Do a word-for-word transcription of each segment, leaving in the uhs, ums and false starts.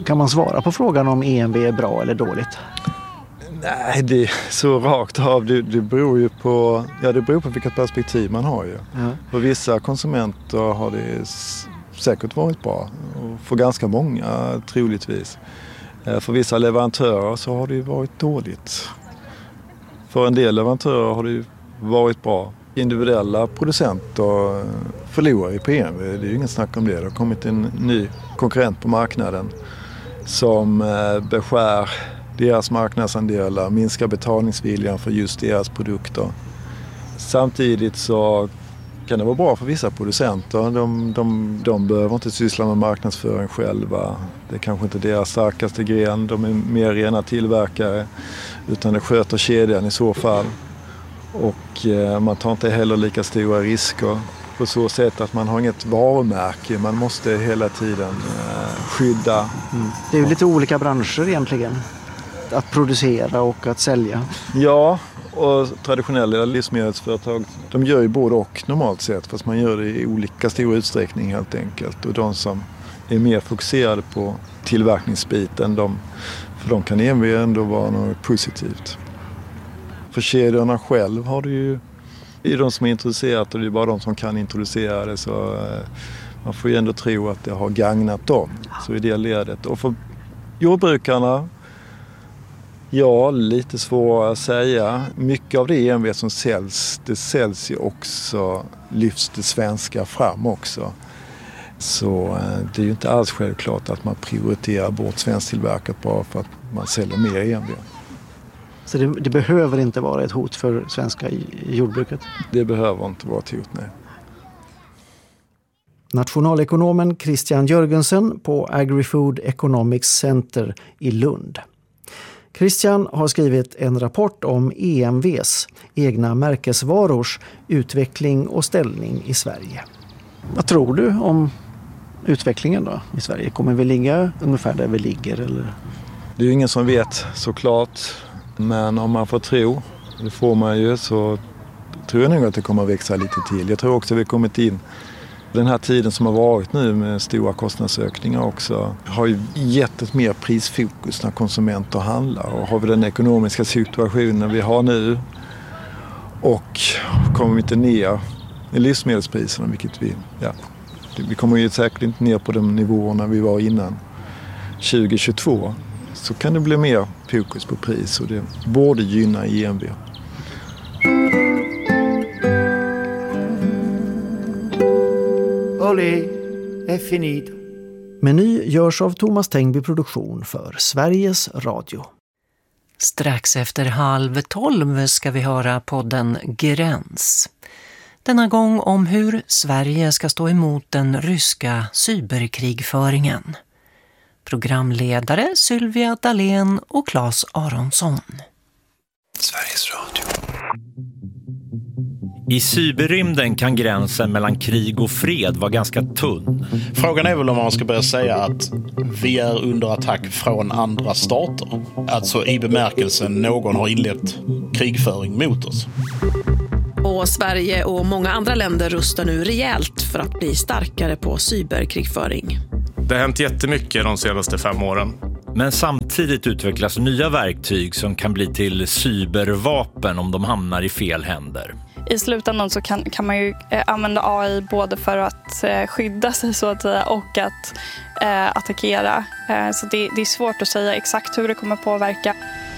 Kan man svara på frågan om E M V är bra eller dåligt? Nej, det är så rakt av. Det, det beror ju på, ja, det beror på vilket perspektiv man har ju. Ja. För vissa konsumenter har det säkert varit bra. Och för ganska många troligtvis. För vissa leverantörer så har det varit dåligt. För en del leverantörer har det varit bra. Individuella producenter förlorar ju på E M V. Det är ju inget snack om det. Det har kommit en ny konkurrent på marknaden som beskär deras marknadsandelar, minskar betalningsviljan för just deras produkter. Samtidigt så kan det vara bra för vissa producenter. De, de, de behöver inte syssla med marknadsföring själva. Det är kanske inte deras starkaste gren. De är mer rena tillverkare, utan det sköter kedjan i så fall. Och eh, man tar inte heller lika stora risker på så sätt att man har inget varumärke. Man måste hela tiden eh, skydda. Mm. Det är ju lite olika branscher egentligen. Att producera och att sälja. Ja, och traditionella livsmedelsföretag, de gör ju både och normalt sett, fast man gör det i olika stor utsträckning helt enkelt. Och de som är mer fokuserade på tillverkningsbiten, de, för de kan E M V ändå vara något positivt. För kedjorna själv har det ju, det är de som är intresserade och det är bara de som kan introducera det, så man får ju ändå tro att det har gagnat dem. Så i det ledet. Och för jordbrukarna, ja, lite svårt att säga. Mycket av det E M V som säljs, det säljs ju också, lyfts det svenska fram också. Så det är ju inte alls självklart att man prioriterar bort svensktillverkat bara för att man säljer mer E M V. Så det, det behöver inte vara ett hot för svenska jordbruket? Det behöver inte vara ett hot, nej. Nationalekonomen Christian Jörgensen på Agri-Food Economics Center i Lund. Christian har skrivit en rapport om E M V:s, egna märkesvarors, utveckling och ställning i Sverige. Vad tror du om utvecklingen då i Sverige? Kommer vi ligga ungefär där vi ligger? Eller? Det är ju ingen som vet såklart. Men om man får tro, det får man ju, så tror jag nog att det kommer att växa lite till. Jag tror också att vi kommit in, den här tiden som har varit nu med stora kostnadsökningar också, har ju gett ett mer prisfokus när konsumenter handlar. Och har vi den ekonomiska situationen vi har nu och kommer vi inte ner i livsmedelspriserna, vilket vi, ja, vi kommer ju säkert inte ner på de nivåerna vi var innan tjugo tjugotvå. Så kan det bli mer fokus på pris och det borde gynna E M V. Olé, är finito. Meny görs av Thomas Tengby Produktion för Sveriges Radio. Strax efter halv tolv ska vi höra podden Gräns. Denna gång om hur Sverige ska stå emot den ryska cyberkrigföringen. Programledare Sylvia Dalén och Claes Aronsson. Sveriges Radio. I cyberrymden kan gränsen mellan krig och fred vara ganska tunn. Frågan är väl om man ska börja säga att vi är under attack från andra stater. Alltså i bemärkelsen någon har inlett krigföring mot oss. Och Sverige och många andra länder rustar nu rejält för att bli starkare på cyberkrigföring. Det har hänt jättemycket de senaste fem åren. Men samtidigt utvecklas nya verktyg som kan bli till cybervapen om de hamnar i fel händer. I slutändan så kan, kan man ju eh, använda A I både för att eh, skydda sig så att säga och att eh, attackera. Eh, så det, det är svårt att säga exakt hur det kommer påverka.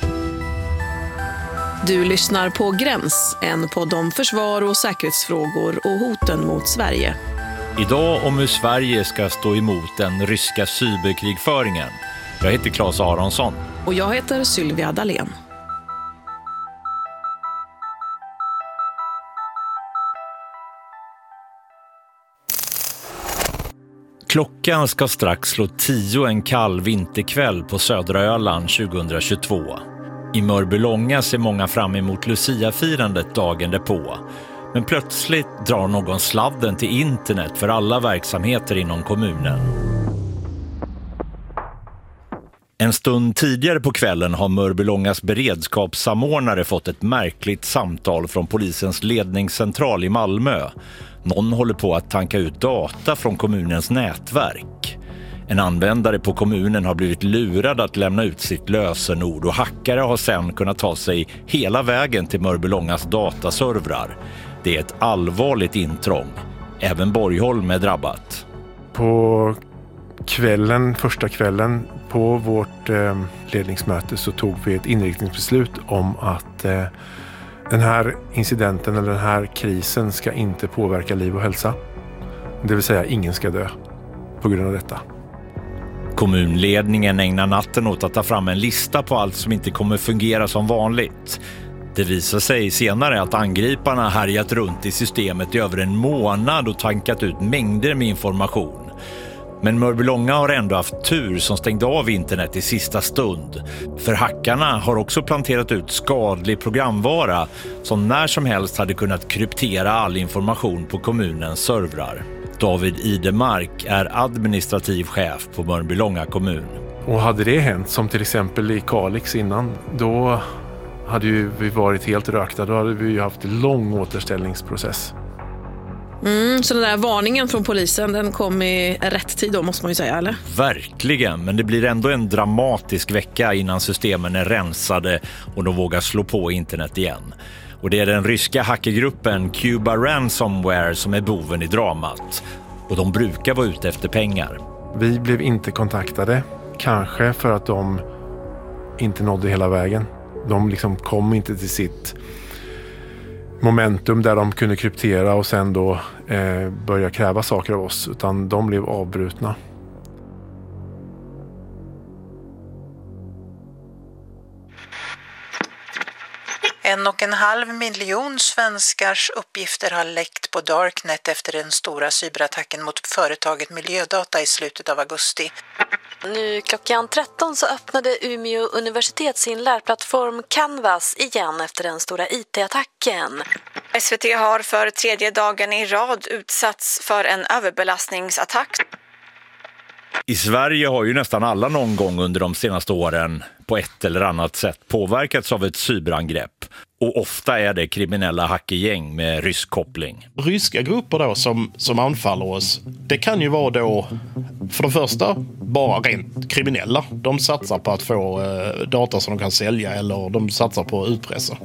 Du lyssnar på Gräns, en podd om försvar och säkerhetsfrågor och hoten mot Sverige. Idag om hur Sverige ska stå emot den ryska cyberkrigföringen. Jag heter Claes Aronsson. Och jag heter Sylvia Dalén. Klockan ska strax slå tio en kall vinterkväll på södra Öland tjugohundratjugotvå. I Mörbylånga ser många fram emot Lucia-firandet dagen därpå. Men plötsligt drar någon sladden till internet för alla verksamheter inom kommunen. En stund tidigare på kvällen har Mörbylångas beredskapssamordnare fått ett märkligt samtal från polisens ledningscentral i Malmö. Någon håller på att tanka ut data från kommunens nätverk. En användare på kommunen har blivit lurad att lämna ut sitt lösenord och hackare har sedan kunnat ta sig hela vägen till Mörbylångas dataservrar. Det är ett allvarligt intrång. Även Borgholm är drabbat. På kvällen, första kvällen på vårt eh, ledningsmöte så tog vi ett inriktningsbeslut om att eh, den här incidenten eller den här krisen ska inte påverka liv och hälsa. Det vill säga ingen ska dö på grund av detta. Kommunledningen ägnar natten åt att ta fram en lista på allt som inte kommer fungera som vanligt. Det visar sig senare att angriparna härjat runt i systemet i över en månad och tankat ut mängder med information. Men Mörbylånga har ändå haft tur som stängde av internet i sista stund. För hackarna har också planterat ut skadlig programvara som när som helst hade kunnat kryptera all information på kommunens servrar. David Idemark är administrativ chef på Mörbylånga kommun. Och hade det hänt som till exempel i Kalix innan, då hade ju vi varit helt rökta. Då hade vi ju haft en lång återställningsprocess. Mm, så den där varningen från polisen, den kom i rätt tid då, måste man ju säga, eller? Verkligen, men det blir ändå en dramatisk vecka innan systemen är rensade och de vågar slå på internet igen. Och det är den ryska hackergruppen Cuba Ransomware som är boven i dramat. Och de brukar vara ute efter pengar. Vi blev inte kontaktade, kanske för att de inte nådde hela vägen. De liksom kom inte till sitt momentum där de kunde kryptera och sen då eh, börja kräva saker av oss, utan de blev avbrutna. En och en halv miljon svenskars uppgifter har läckt på Darknet efter den stora cyberattacken mot företaget Miljödata i slutet av augusti. Nu klockan tretton så öppnade Umeå universitet sin lärplattform Canvas igen efter den stora I T-attacken. S V T har för tredje dagen i rad utsatts för en överbelastningsattack. I Sverige har ju nästan alla någon gång under de senaste åren på ett eller annat sätt påverkats av ett cyberangrepp. Och ofta är det kriminella hackergäng med rysk koppling. Ryska grupper då som, som anfaller oss, det kan ju vara då för det första bara rent kriminella. De satsar på att få eh, data som de kan sälja eller de satsar på att utpressa.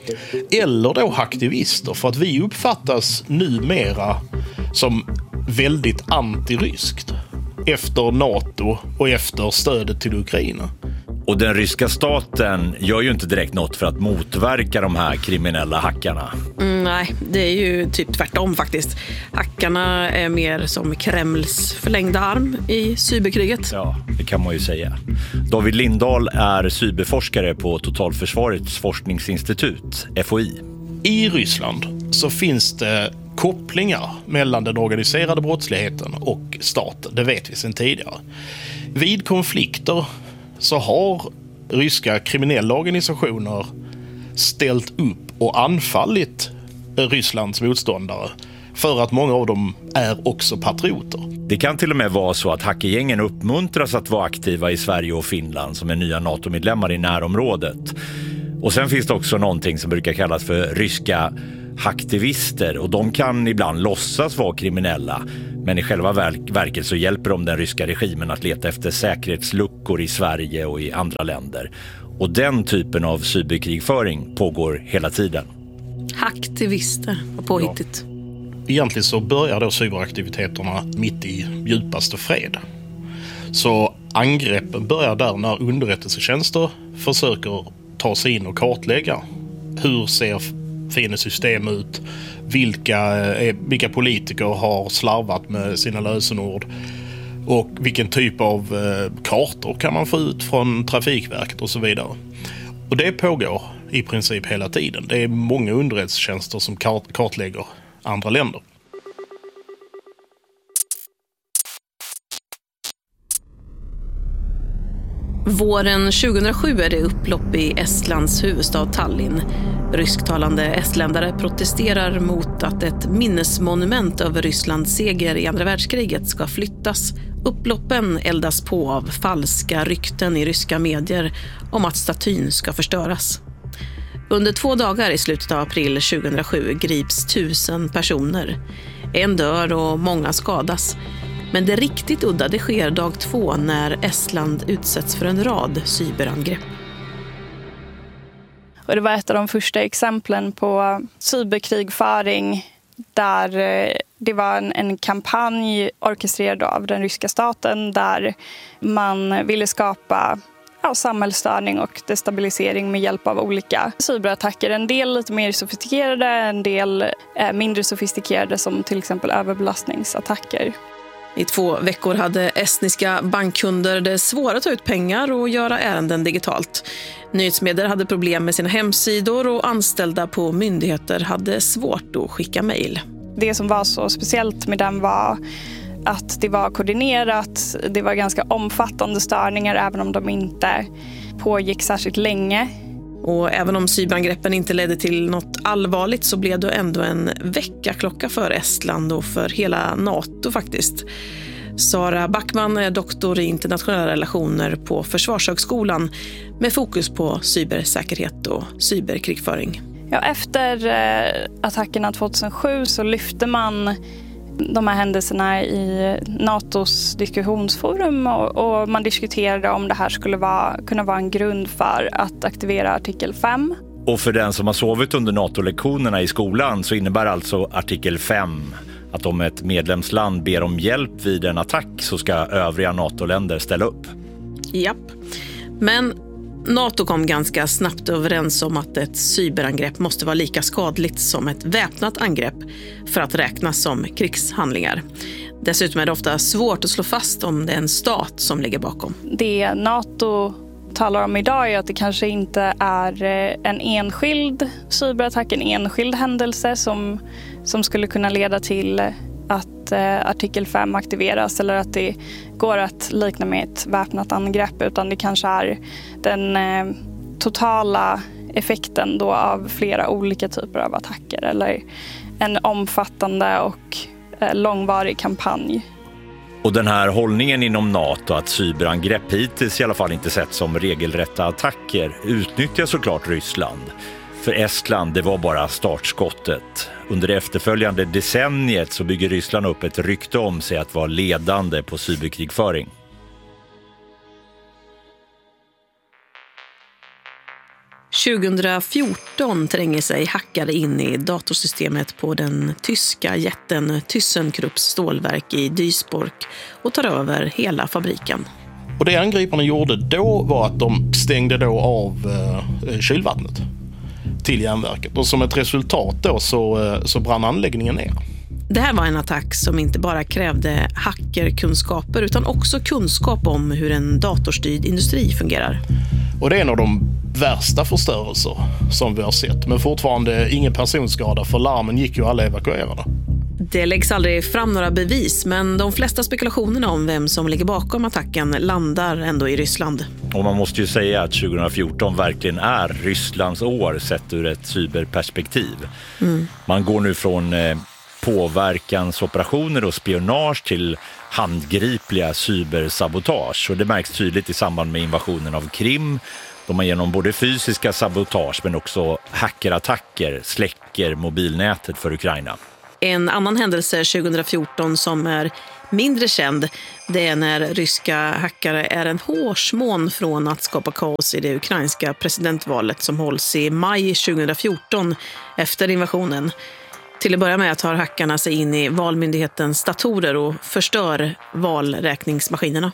Eller då hacktivister, för att vi uppfattas numera som väldigt antiryskt efter NATO och efter stödet till Ukraina. Och den ryska staten gör ju inte direkt något för att motverka de här kriminella hackarna. Mm, nej, det är ju typ tvärtom faktiskt. Hackarna är mer som Kremls förlängda arm i cyberkriget. Ja, det kan man ju säga. David Lindahl är cyberforskare på Totalförsvarets forskningsinstitut, F O I. I Ryssland så finns det kopplingar mellan den organiserade brottsligheten och staten. Det vet vi sedan tidigare. Vid konflikter så har ryska kriminella organisationer ställt upp och anfallit Rysslands motståndare för att många av dem är också patrioter. Det kan till och med vara så att hackergängen uppmuntras att vara aktiva i Sverige och Finland som är nya NATO-medlemmar i närområdet. Och sen finns det också någonting som brukar kallas för ryska hacktivister, och de kan ibland låtsas vara kriminella, men i själva verk- verket så hjälper de den ryska regimen att leta efter säkerhetsluckor i Sverige och i andra länder. Och den typen av cyberkrigföring pågår hela tiden. Hacktivister var påhittigt. Ja. Egentligen så börjar då cyberaktiviteterna mitt i djupaste fred. Så angreppen börjar där när underrättelsetjänster försöker ta sig in och kartlägga hur ser fiendesystem ut, vilka, är, vilka politiker har slarvat med sina lösenord och vilken typ av eh, kartor kan man få ut från Trafikverket och så vidare. Och det pågår i princip hela tiden. Det är många underrättelsetjänster som kart- kartlägger andra länder. Våren tjugohundrasju är det upplopp i Estlands huvudstad Tallinn. Rysktalande estländare protesterar mot att ett minnesmonument över Rysslands seger i andra världskriget ska flyttas. Upploppen eldas på av falska rykten i ryska medier om att statyn ska förstöras. Under två dagar i slutet av april tjugohundrasju grips tusen personer. En dör och många skadas. Men det riktigt udda det sker dag två när Estland utsätts för en rad cyberangrepp. Och det var ett av de första exemplen på cyberkrigföring där det var en, en kampanj orkestrerad av den ryska staten där man ville skapa ja, samhällsstörning och destabilisering med hjälp av olika cyberattacker. En del lite mer sofistikerade, en del eh, mindre sofistikerade som till exempel överbelastningsattacker. I två veckor hade estniska bankkunder det svårt att ta ut pengar och göra ärenden digitalt. Nyhetsmedier hade problem med sina hemsidor och anställda på myndigheter hade svårt att skicka mejl. Det som var så speciellt med den var att det var koordinerat, det var ganska omfattande störningar även om de inte pågick särskilt länge. Och även om cyberangreppen inte ledde till något allvarligt så blev det ändå en väckarklocka för Estland och för hela NATO faktiskt. Sara Backman är doktor i internationella relationer på Försvarshögskolan med fokus på cybersäkerhet och cyberkrigföring. Ja, efter eh, attackerna tjugohundrasju så lyfte man de här händelserna i NATOs diskussionsforum och, och man diskuterade om det här skulle vara, kunna vara en grund för att aktivera artikel fem. Och för den som har sovit under NATO-lektionerna i skolan så innebär alltså artikel fem att om ett medlemsland ber om hjälp vid en attack så ska övriga NATO-länder ställa upp. Japp, men NATO kom ganska snabbt överens om att ett cyberangrepp måste vara lika skadligt som ett väpnat angrepp för att räknas som krigshandlingar. Dessutom är det ofta svårt att slå fast om det är en stat som ligger bakom. Det NATO talar om idag är att det kanske inte är en enskild cyberattack, en enskild händelse som, som skulle kunna leda till att eh, artikel fem aktiveras eller att det går att likna med ett väpnat angrepp, utan det kanske är den eh, totala effekten då av flera olika typer av attacker eller en omfattande och eh, långvarig kampanj. Och den här hållningen inom NATO att cyberangrepp hittills i alla fall inte sett som regelrätta attacker utnyttjar såklart Ryssland. För Estland, det var bara startskottet. Under det efterföljande decenniet så bygger Ryssland upp ett rykte om sig att vara ledande på cyberkrigföring. tjugohundrafjorton tränger sig hackare in i datorsystemet på den tyska jätten ThyssenKrupps stålverk i Duisburg och tar över hela fabriken. Och det angriparna gjorde då var att de stängde då av eh, kylvattnet till järnverket. Och som ett resultat då så, så brann anläggningen ner. Det här var en attack som inte bara krävde hackerkunskaper utan också kunskap om hur en datorstyrd industri fungerar. Och det är en av de värsta förstörelser som vi har sett. Men fortfarande ingen personskada för larmen gick ju alla evakuerade. Det läggs aldrig fram några bevis, men de flesta spekulationerna om vem som ligger bakom attacken landar ändå i Ryssland. Och man måste ju säga att tjugohundrafjorton verkligen är Rysslands år sett ur ett cyberperspektiv. Mm. Man går nu från eh, påverkansoperationer och spionage till handgripliga cybersabotage. Och det märks tydligt i samband med invasionen av Krim. De har genom både fysiska sabotage men också hackerattacker släcker mobilnätet för Ukraina. En annan händelse tjugohundrafjorton som är mindre känd, det är när ryska hackare är en hårsmån från att skapa kaos i det ukrainska presidentvalet som hålls i maj tjugohundrafjorton efter invasionen. Till att börja med tar hackarna sig in i valmyndighetens datorer och förstör valräkningsmaskinerna.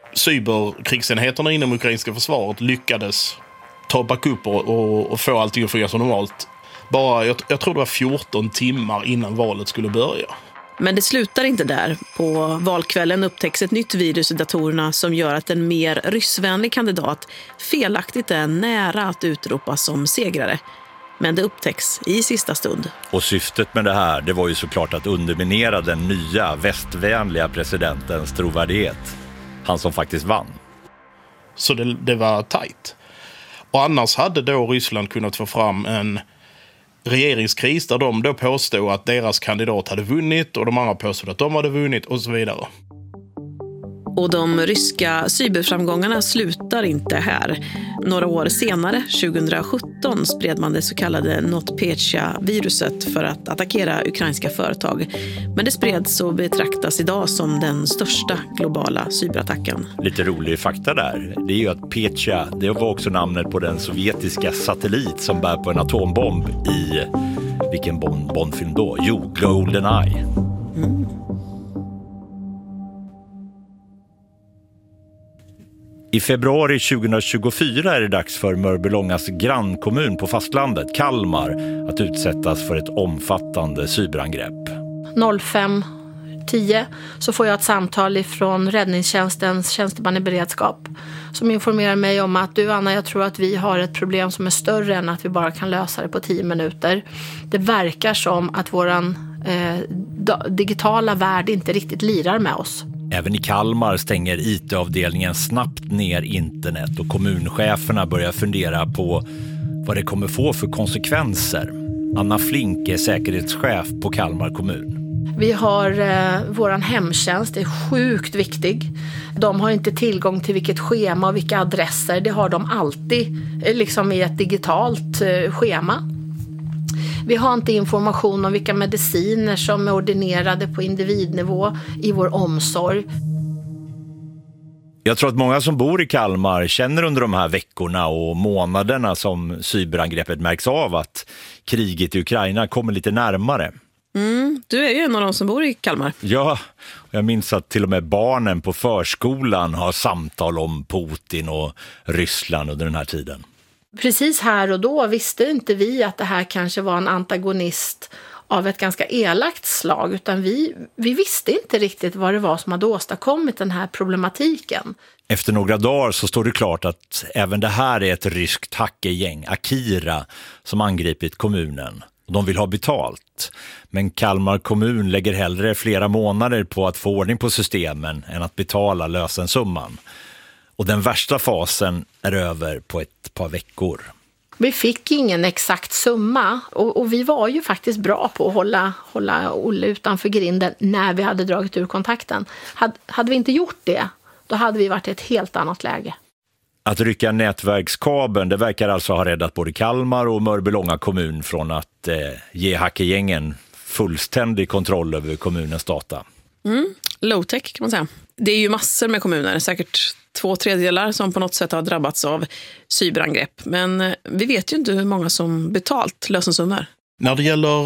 Cyberkrigsenheterna inom ukrainska försvaret lyckades ta backup och, och, och få allting att fungera som normalt. Bara, jag, jag tror det var fjorton timmar innan valet skulle börja. Men det slutar inte där. På valkvällen upptäcks ett nytt virus i datorerna som gör att en mer ryssvänlig kandidat felaktigt är nära att utropas som segrare. Men det upptäcks i sista stund. Och syftet med det här, det var ju såklart att underminera den nya västvänliga presidentens trovärdighet. Han som faktiskt vann. Så det, det var tajt. Och annars hade då Ryssland kunnat få fram en regeringskris där de då påstod att deras kandidat hade vunnit och de andra påstod att de hade vunnit och så vidare. Och de ryska cyberframgångarna slutar inte här. Några år senare, tjugohundrasjutton, spred man det så kallade NotPetya-viruset för att attackera ukrainska företag. Men det spreds och betraktas idag som den största globala cyberattacken. Lite rolig fakta där, det är ju att Petya, det var också namnet på den sovjetiska satellit som bär på en atombomb i, vilken Bond, Bondfilm då? Jo, GoldenEye. Mm. I februari tjugohundratjugofyra är det dags för Mörbylångas grannkommun på fastlandet, Kalmar, att utsättas för ett omfattande cyberangrepp. fem tio så får jag ett samtal från räddningstjänstens tjänsteman i beredskap som informerar mig om att du Anna, jag tror att vi har ett problem som är större än att vi bara kan lösa det på tio minuter. Det verkar som att våran eh, digitala värld inte riktigt lirar med oss. Även i Kalmar stänger I T-avdelningen snabbt ner internet och kommuncheferna börjar fundera på vad det kommer få för konsekvenser. Anna Flink är säkerhetschef på Kalmar kommun. Vi har eh, våran hemtjänst, det är sjukt viktig. De har inte tillgång till vilket schema och vilka adresser. Det har de alltid eh, liksom i ett digitalt eh, schema. Vi har inte information om vilka mediciner som är ordinerade på individnivå i vår omsorg. Jag tror att många som bor i Kalmar känner under de här veckorna och månaderna som cyberangreppet märks av att kriget i Ukraina kommer lite närmare. Mm, du är ju en av de som bor i Kalmar. Ja, jag minns att till och med barnen på förskolan har samtal om Putin och Ryssland under den här tiden. Precis här och då visste inte vi att det här kanske var en antagonist av ett ganska elakt slag, utan vi, vi visste inte riktigt vad det var som hade åstadkommit den här problematiken. Efter några dagar så står det klart att även det här är ett ryskt hackergäng, Akira, som angripit kommunen. De vill ha betalt, men Kalmar kommun lägger hellre flera månader på att få ordning på systemen än att betala lösensumman. Och den värsta fasen är över på ett par veckor. Vi fick ingen exakt summa och, och vi var ju faktiskt bra på att hålla, hålla Olle utanför grinden när vi hade dragit ur kontakten. Had, hade vi inte gjort det, då hade vi varit i ett helt annat läge. Att rycka nätverkskabeln, det verkar alltså ha räddat både Kalmar och Mörbylånga kommun från att eh, ge hackergängen fullständig kontroll över kommunens data. Mm, low-tech kan man säga. Det är ju massor med kommuner, säkert två tredjedelar som på något sätt har drabbats av cyberangrepp. Men vi vet ju inte hur många som betalt lösensummor. När det gäller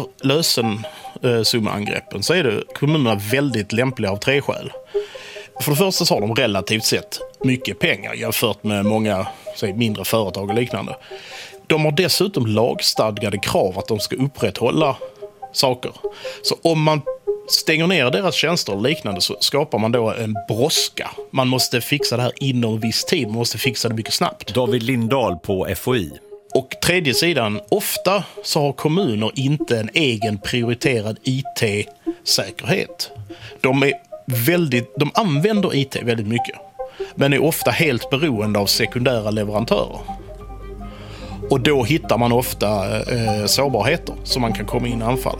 lösensummeangreppen så är det kommunerna väldigt lämpliga av tre skäl. För det första så har de relativt sett mycket pengar jämfört med många säg, mindre företag och liknande. De har dessutom lagstadgade krav att de ska upprätthålla saker. Så om man stänger ner deras tjänster och liknande så skapar man då en brådska. Man måste fixa det här inom en viss tid, man måste fixa det mycket snabbt. David Lindahl på F O I. Och tredje sidan, ofta så har kommuner inte en egen prioriterad I T-säkerhet. De är väldigt, de använder I T väldigt mycket, men är ofta helt beroende av sekundära leverantörer. Och då hittar man ofta eh, sårbarheter som man kan komma in och anfalla.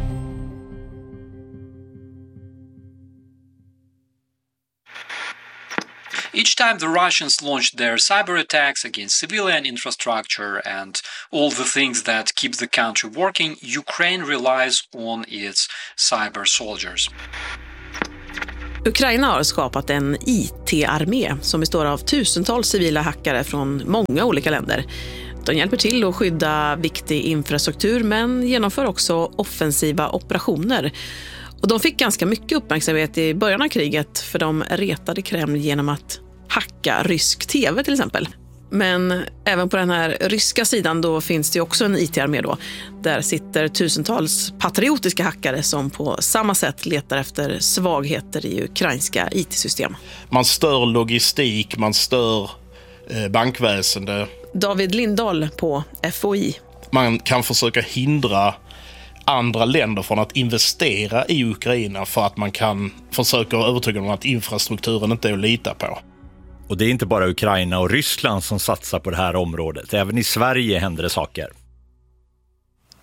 Each time the Russians launched their cyber attacks against civilian infrastructure and all the things that keep the country working, Ukraine relies on its cyber soldiers. Ukraina har skapat en I T-armé som består av tusentals civila hackare från många olika länder. De hjälper till att skydda viktig infrastruktur men genomför också offensiva operationer. Och de fick ganska mycket uppmärksamhet i början av kriget för de retade Kreml genom att hacka rysk tv till exempel. Men även på den här ryska sidan då finns det också en I T-armé då. Där sitter tusentals patriotiska hackare som på samma sätt letar efter svagheter i ukrainska I T-system. Man stör logistik, man stör eh, bankväsende. David Lindahl på F O I. Man kan försöka hindra andra länder från att investera i Ukraina för att man kan försöka övertyga dem att infrastrukturen inte är att lita på. Och det är inte bara Ukraina och Ryssland som satsar på det här området. Även i Sverige händer det saker.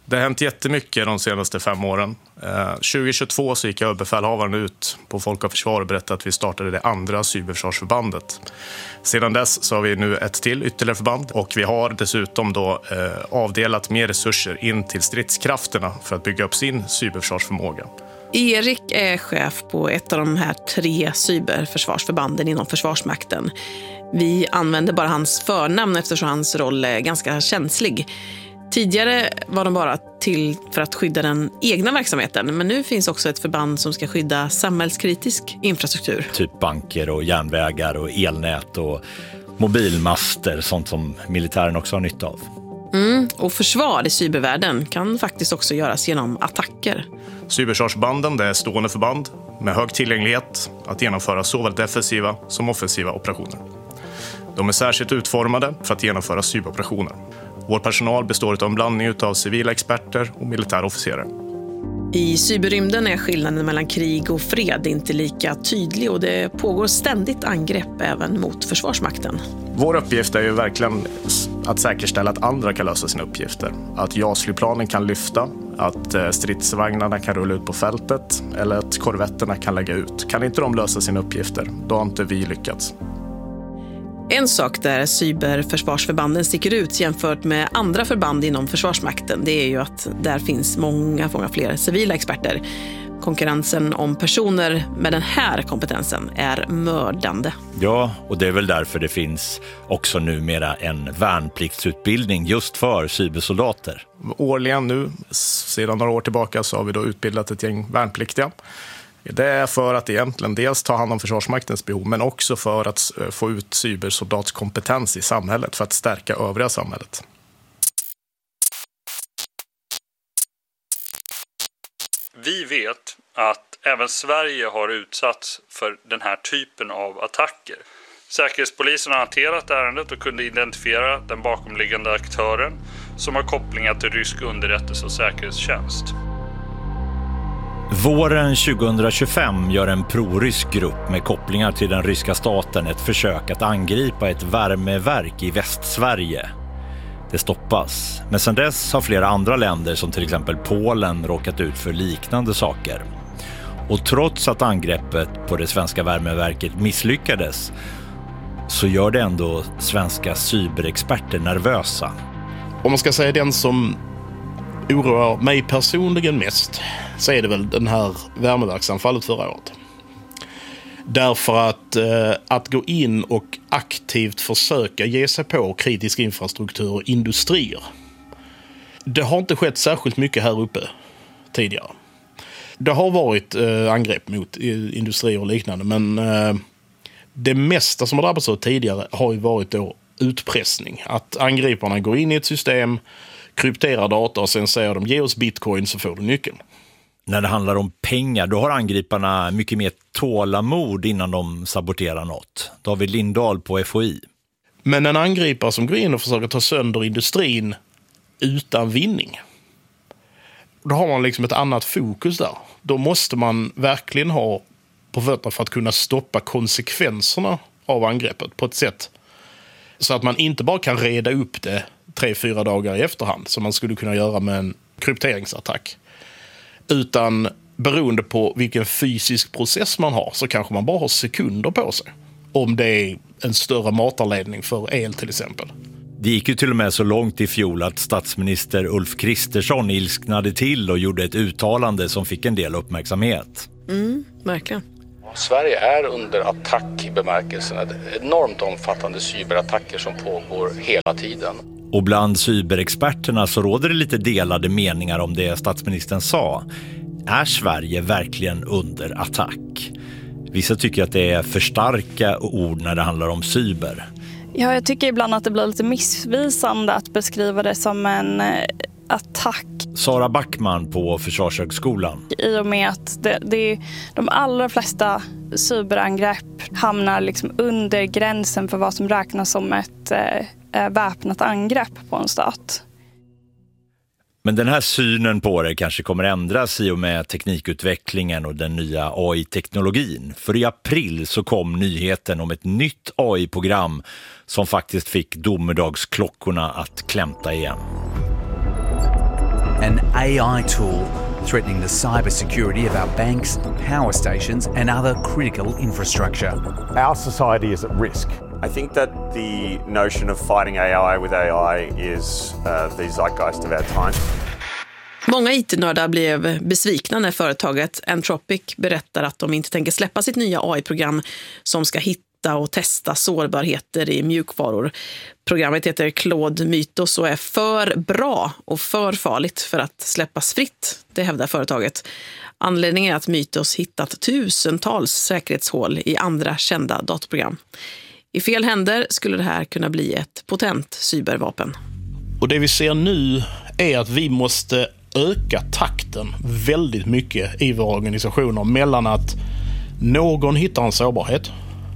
Det har hänt jättemycket de senaste fem åren. Eh, tjugohundratjugotvå så gick överbefälhavaren ut på Folk och Försvar och berättade att vi startade det andra cyberförsvarsförbandet. Sedan dess så har vi nu ett till ytterligare förband och vi har dessutom då eh, avdelat mer resurser in till stridskrafterna för att bygga upp sin cyberförsvarsförmåga. Erik är chef på ett av de här tre cyberförsvarsförbanden inom Försvarsmakten. Vi använder bara hans förnamn eftersom hans roll är ganska känslig. Tidigare var de bara till för att skydda den egna verksamheten, men nu finns också ett förband som ska skydda samhällskritisk infrastruktur. Typ banker och järnvägar och elnät och mobilmaster, sånt som militären också har nytta av. Mm, och försvar i cybervärlden kan faktiskt också göras genom attacker. Cyberförsvarsbanden, det är stående förband med hög tillgänglighet att genomföra såväl defensiva som offensiva operationer. De är särskilt utformade för att genomföra cyberoperationer. Vår personal består av en blandning av civila experter och militära officerare. I cyberrymden är skillnaden mellan krig och fred inte lika tydlig och det pågår ständigt angrepp även mot Försvarsmakten. Vår uppgift är ju verkligen att säkerställa att andra kan lösa sina uppgifter. Att JAS-flygplanen kan lyfta, att stridsvagnarna kan rulla ut på fältet eller att korvetterna kan lägga ut. Kan inte de lösa sina uppgifter, då har inte vi lyckats. En sak där cyberförsvarsförbanden sticker ut jämfört med andra förband inom Försvarsmakten, det är ju att där finns många, många fler civila experter. Konkurrensen om personer med den här kompetensen är mördande. Ja, och det är väl därför det finns också numera en värnpliktsutbildning just för cybersoldater. Årligen nu, sedan några år tillbaka, så har vi då utbildat ett gäng värnpliktiga. Det är för att egentligen dels ta hand om Försvarsmaktens behov, men också för att få ut cybersoldatskompetens i samhället, för att stärka övriga samhället. Vi vet att även Sverige har utsatts för den här typen av attacker. Säkerhetspolisen har hanterat ärendet och kunde identifiera den bakomliggande aktören som har kopplingar till rysk underrättelse- och säkerhetstjänst. Våren tjugohundratjugofem gör en prorysk grupp med kopplingar till den ryska staten ett försök att angripa ett värmeverk i Västsverige. Det stoppas, men sedan dess har flera andra länder som till exempel Polen råkat ut för liknande saker. Och trots att angreppet på det svenska värmeverket misslyckades så gör det ändå svenska cyberexperter nervösa. Om man ska säga den som oroar mig personligen mest så är det väl den här värmeverksanfallet förra året. Därför att, eh, att gå in och aktivt försöka ge sig på kritisk infrastruktur och industrier. Det har inte skett särskilt mycket här uppe tidigare. Det har varit eh, angrepp mot industrier och liknande, men eh, det mesta som har drabbats av tidigare har ju varit då utpressning. Att angriparna går in i ett system, krypterar data och sen säger de ge oss bitcoin så får du nyckeln. När det handlar om pengar, då har angriparna mycket mer tålamod innan de saboterar något. David Lindahl på F O I. Men en angripare som går in och försöker ta sönder industrin utan vinning, då har man liksom ett annat fokus där. Då måste man verkligen ha på fötterna för att kunna stoppa konsekvenserna av angreppet på ett sätt så att man inte bara kan reda upp det tre, fyra dagar i efterhand som man skulle kunna göra med en krypteringsattack. Utan beroende på vilken fysisk process man har så kanske man bara har sekunder på sig. Om det är en större matarledning för el till exempel. Det gick ju till och med så långt i fjol att statsminister Ulf Kristersson ilsknade till och gjorde ett uttalande som fick en del uppmärksamhet. Mm, verkligen. Sverige är under attack i bemärkelsen. Enormt omfattande cyberattacker som pågår hela tiden. Och bland cyberexperterna så råder det lite delade meningar om det statsministern sa. Är Sverige verkligen under attack? Vissa tycker att det är för starka ord när det handlar om cyber. Ja, jag tycker ibland att det blir lite missvisande att beskriva det som en attack. Sara Backman på Försvarshögskolan. I och med att det, det, de allra flesta cyberangrepp hamnar liksom under gränsen för vad som räknas som ett eh, väpnat angrepp på en stat. Men den här synen på det kanske kommer ändras i och med teknikutvecklingen och den nya A I-teknologin. För i april så kom nyheten om ett nytt A I-program som faktiskt fick domedagsklockorna att klämta igen. an A I tool threatening the cybersecurity of our banks, power stations and other critical infrastructure. Our society is at risk. I think that the notion of fighting A I with A I is uh, the zeitgeist of our time. Många I T-nördar blev besvikna när företaget Anthropic berättar att de inte tänker släppa sitt nya A I-program som ska hitta och testa sårbarheter i mjukvaror. Programmet heter Claude Mythos och är för bra och för farligt för att släppas fritt, det hävdar företaget. Anledningen är att Mythos hittat tusentals säkerhetshål i andra kända datorprogram. I fel händer skulle det här kunna bli ett potent cybervapen. Och det vi ser nu är att vi måste öka takten väldigt mycket i våra organisationer mellan att någon hittar en sårbarhet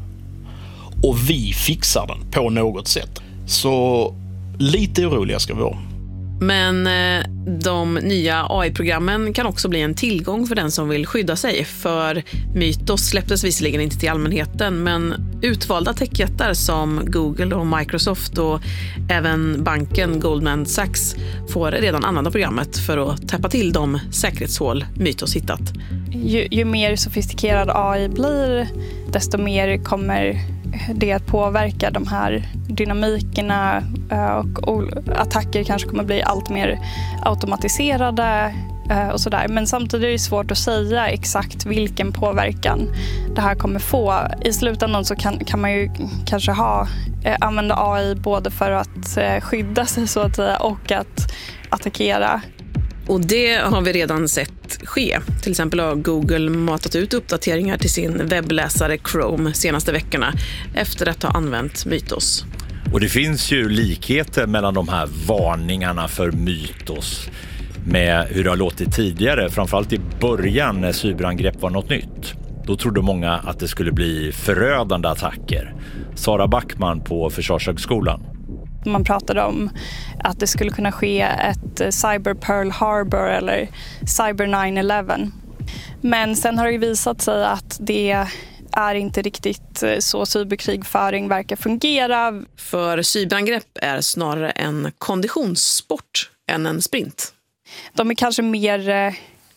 och vi fixar den på något sätt. Så lite oroliga ska vi vara. Men eh, de nya A I-programmen kan också bli en tillgång för den som vill skydda sig. För Mythos släpptes visserligen inte till allmänheten, men utvalda techjättar som Google och Microsoft och även banken Goldman Sachs får redan använda programmet för att täppa till de säkerhetshål Mythos hittat. Ju, ju mer sofistikerad A I blir, desto mer kommer det att påverka de här dynamikerna och attacker kanske kommer bli allt mer automatiserade och sådär. Men samtidigt är det svårt att säga exakt vilken påverkan det här kommer få. I slutändan så kan, kan man ju kanske ha, använda A I både för att skydda sig så att säga och att attackera. Och det har vi redan sett ske. Till exempel har Google matat ut uppdateringar till sin webbläsare Chrome senaste veckorna efter att ha använt Mythos. Och det finns ju likheter mellan de här varningarna för Mythos med hur det har låtit tidigare, framförallt i början när cyberangrepp var något nytt. Då trodde många att det skulle bli förödande attacker. Sara Backman på Försvarshögskolan. Man pratade om att det skulle kunna ske ett cyber Pearl Harbor eller cyber nine eleven. Men sen har det visat sig att det är inte riktigt så cyberkrigföring verkar fungera. För cyberangrepp är snarare en konditionssport än en sprint. De är kanske mer eh,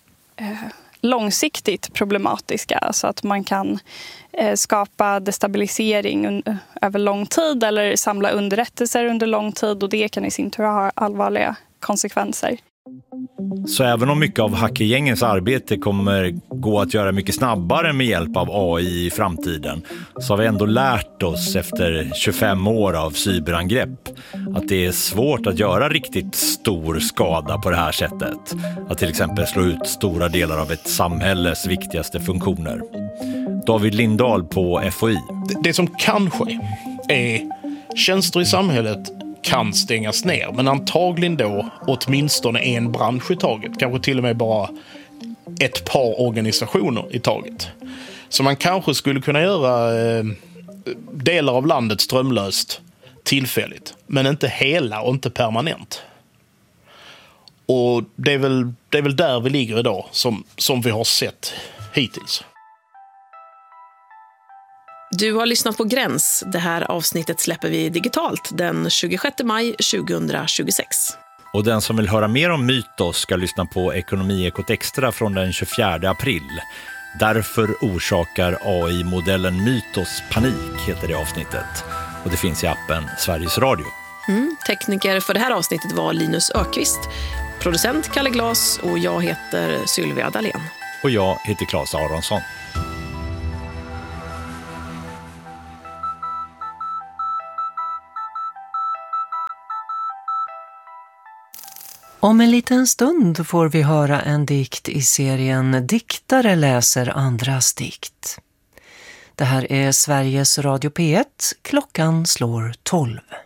långsiktigt problematiska, så att man kan eh, skapa destabilisering un- över lång tid eller samla underrättelser under lång tid, och det kan i sin tur ha allvarliga konsekvenser. Så även om mycket av hackergängens arbete kommer gå att göra mycket snabbare med hjälp av A I i framtiden, så har vi ändå lärt oss efter tjugofem år av cyberangrepp att det är svårt att göra riktigt stor skada på det här sättet. Att till exempel slå ut stora delar av ett samhälles viktigaste funktioner. David Lindahl på F O I. Det, det som kan ske är tjänster i samhället kan stängas ner, men antagligen då åtminstone en bransch i taget. Kanske till och med bara ett par organisationer i taget. Så man kanske skulle kunna göra eh, delar av landet strömlöst tillfälligt, men inte hela och inte permanent. Och det är väl, det är väl där vi ligger idag som, som vi har sett hittills. Du har lyssnat på Gräns. Det här avsnittet släpper vi digitalt den tjugosjätte maj tjugohundratjugosex. Och den som vill höra mer om Mythos ska lyssna på Ekonomiekot Extra från den tjugofjärde april. Därför orsakar A I-modellen Mythos panik, heter det avsnittet. Och det finns i appen Sveriges Radio. Mm, tekniker för det här avsnittet var Linus Ökvist, producent Kalle Glas och jag heter Sylvia Dahlén. Och jag heter Claes Aronsson. Om en liten stund får vi höra en dikt i serien Diktare läser andras dikt. Det här är Sveriges Radio P ett. Klockan slår tolv.